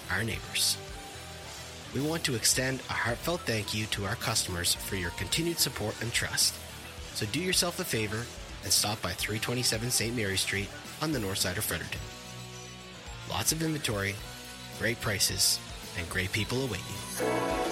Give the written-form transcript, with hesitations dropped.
our neighbors. We want to extend a heartfelt thank you to our customers for your continued support and trust. So do yourself a favor and stop by 327 St. Mary Street on the north side of Fredericton. Lots of inventory, great prices, and great people await you.